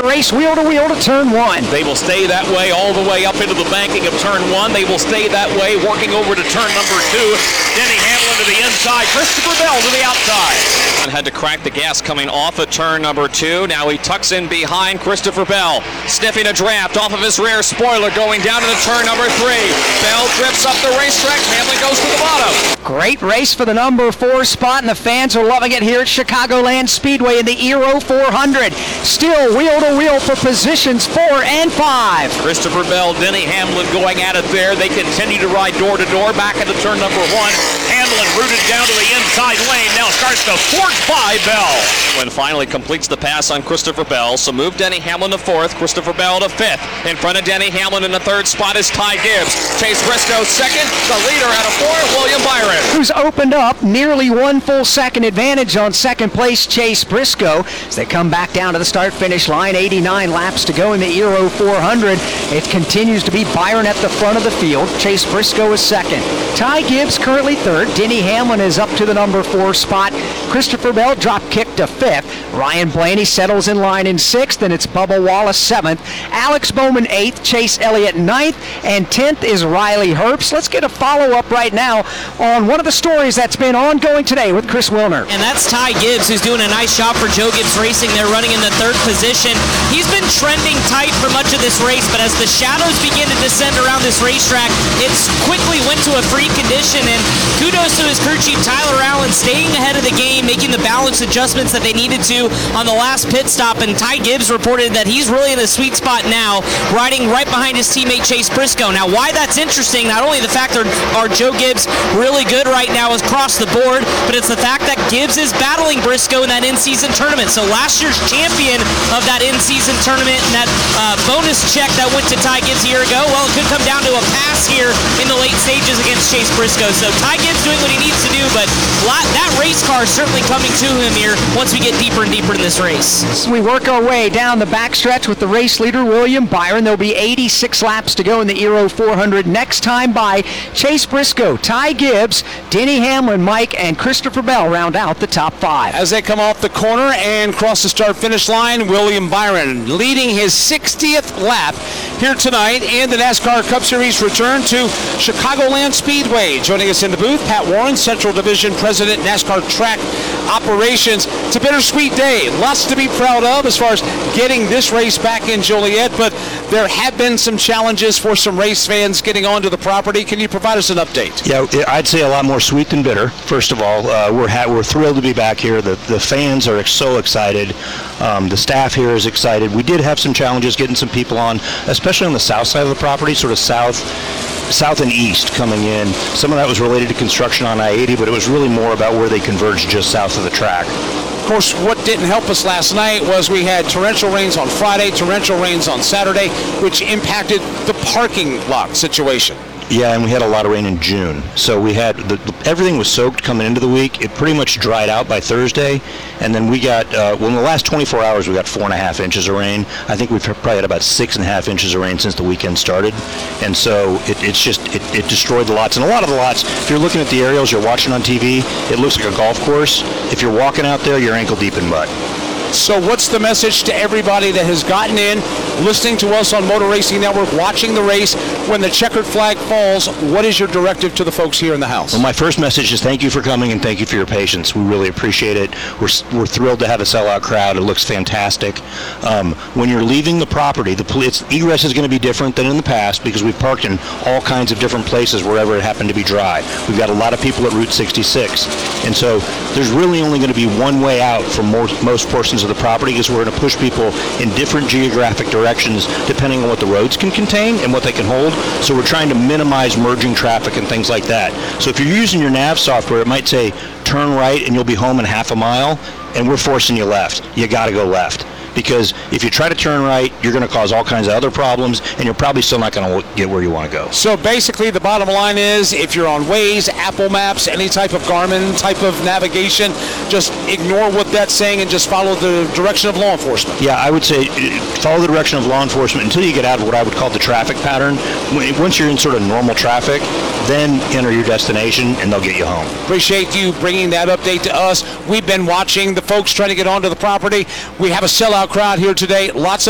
the race wheel to turn 1. They will stay that way all the way up into the banking of turn 1. They will stay that way, working over to turn number 2. Denny Hamlin to the inside, Christopher Bell to the outside. And had to crack the gas coming off of turn number 2. Now he tucks in behind Christopher Bell, sniffing a draft off of his rear spoiler, going down into turn number 3. Bell drifts up the racetrack. Hamlin goes to the bottom. Great race for the number 4 spot, and the fans are loving it here at Chicagoland Speedway in the Aero 400. Still wheel to wheel for positions 4 and 5. Christopher Bell, Denny Hamlin going at it there. They continue to ride door to door back into turn number 1. Hamlin rooted down to the inside lane. Now starts to force by Bell. When finally completes the pass on Christopher Bell. So move Denny Hamlin to 4th, Christopher Bell to 5th. In front of Denny Hamlin in the 3rd spot is Ty Gibbs. Chase Briscoe 2nd. The leader out of 4, William Byron. Who's opened up nearly 1 full second advantage on 2nd place Chase Briscoe as they come back down to the start-finish line. 89 laps to go in the Aero 400. It continues to be Byron at the front of the field. Chase Briscoe is 2nd. Ty Gibbs currently 3rd. Denny Hamlin is up to the number 4 spot. Christopher Bell drop kick to 5th. Ryan Blaney settles in line in 6th, and it's Bubba Wallace 7th. Alex Bowman 8th. Chase Elliott 9th, and 10th is Riley Herbst. Let's get a follow-up right now on one of the stories that's been ongoing today with Chris Wilner. And that's Ty Gibbs, who's doing a nice job for Joe Gibbs Racing. They're running in the 3rd position. He's been trending tight for much of this race, but as the shadows begin to descend around this racetrack, it's quickly went to a free condition, and kudos to his crew chief Tyler Allen staying ahead of the game, making the balance adjustments that they needed to on the last pit stop. And Ty Gibbs reported that he's really in a sweet spot now, riding right behind his teammate Chase Briscoe. Now, why that's interesting, not only the fact that our Joe Gibbs really good right now across the board, but it's the fact that Gibbs is battling Briscoe in that in-season tournament. So last year's champion of that in-season tournament and that bonus check that went to Ty Gibbs a year ago, well, it could come down to a pass here in the late stages against Chase Briscoe. So Ty Gibbs doing what he needs to do, but that race car is certainly coming to him here once we get deeper and deeper in this race. As we work our way down the backstretch with the race leader, William Byron, there'll be 86 laps to go in the Aero 400. Next time by Chase Briscoe, Ty Gibbs, Denny Hamlin, Mike, and Christopher Bell round out the top 5. As they come off the corner and cross the start-finish line, William Byron leading his 60th lap here tonight in the NASCAR Cup Series return to Chicagoland Speedway. Joining us in the booth, Pat Warren, Central Division President, NASCAR Track Operations. It's a bittersweet day. Lots to be proud of as far as getting this race back in Joliet, but there have been some challenges for some race fans getting onto the property. Can you provide us an update? Yeah, I'd say a lot more sweet than bitter. First of all, we're thrilled to be back here. The fans are so excited. The staff here is excited. We did have some challenges getting some people on, especially on the south side of the property, sort of south and east coming in. Some of that was related to construction on I-80, but it was really more about where they converged just south of the track. Of course, what didn't help us last night was we had torrential rains on Friday, torrential rains on Saturday, which impacted the parking lot situation. Yeah, and we had a lot of rain in June. So we had, everything was soaked coming into the week. It pretty much dried out by Thursday. And then we got, in the last 24 hours, we got 4.5 inches of rain. I think we've probably had about 6.5 inches of rain since the weekend started. And so it destroyed the lots. And a lot of the lots, if you're looking at the aerials you're watching on TV, it looks like a golf course. If you're walking out there, you're ankle deep in mud. So what's the message to everybody that has gotten in, listening to us on Motor Racing Network, watching the race? When the checkered flag falls, what is your directive to the folks here in the house? Well, my first message is thank you for coming and thank you for your patience. We really appreciate it. We're thrilled to have a sellout crowd. It looks fantastic. When you're leaving the property, egress is going to be different than in the past because we've parked in all kinds of different places wherever it happened to be dry. We've got a lot of people at Route 66. And so there's really only going to be one way out for most portions of the property because we're going to push people in different geographic directions depending on what the roads can contain and what they can hold. So we're trying to minimize merging traffic and things like that. So if you're using your nav software, it might say turn right and you'll be home in half a mile, and we're forcing you left. You got to go left. Because if you try to turn right, you're going to cause all kinds of other problems, and you're probably still not going to get where you want to go. So basically, the bottom line is, if you're on Waze, Apple Maps, any type of Garmin type of navigation, just ignore what that's saying and just follow the direction of law enforcement. Yeah, I would say follow the direction of law enforcement until you get out of what I would call the traffic pattern. Once you're in sort of normal traffic, then enter your destination, and they'll get you home. Appreciate you bringing that update to us. We've been watching the folks trying to get onto the property. We have a sellout crowd here today. Lots of